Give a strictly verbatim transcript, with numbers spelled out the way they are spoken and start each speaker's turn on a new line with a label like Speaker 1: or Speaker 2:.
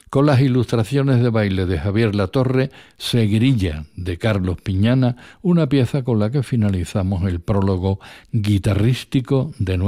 Speaker 1: con las ilustraciones de baile de Javier Latorre, Seguirilla de Carlos Piñana, una pieza con la que finalizamos el prólogo guitarrístico de